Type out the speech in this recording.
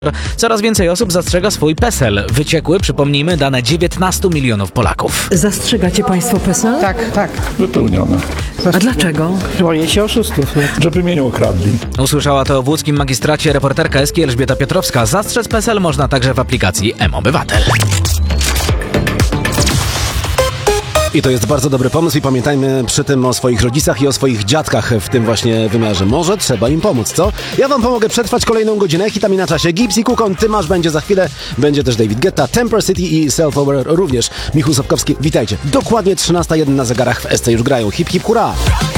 Coraz więcej osób zastrzega swój PESEL. Wyciekły, przypomnijmy, dane 19 milionów Polaków. Zastrzegacie państwo PESEL? Tak. Wypełnione. A dlaczego? Boję się oszustów. Żeby mnie nie okradli. Usłyszała to w łódzkim magistracie reporterka Eski Elżbieta Piotrowska. Zastrzec PESEL można także w aplikacji mObywatel. I to jest bardzo dobry pomysł i pamiętajmy przy tym o swoich rodzicach i o swoich dziadkach w tym właśnie wymiarze. Może trzeba im pomóc, co? Ja wam pomogę przetrwać kolejną godzinę. Hitami na czasie. Gipsy, Kukon, Tymasz będzie za chwilę. Będzie też David Guetta, Temper City i Self-Aware również. Michał Sapkowski, witajcie. Dokładnie 13:01 na zegarach w SC już grają. Hip, hip, hurra!